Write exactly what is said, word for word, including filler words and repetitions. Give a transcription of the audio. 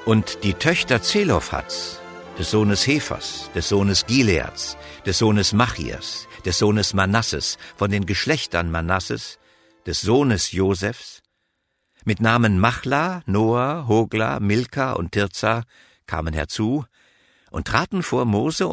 Und die Töchter Zelophhads, des Sohnes Hephers, des Sohnes Gileads, des Sohnes Machias, des Sohnes Manasses, von den Geschlechtern Manasses, des Sohnes Josefs, mit Namen Machla, Noah, Hogla, Milka und Tirza, kamen herzu und traten vor Mose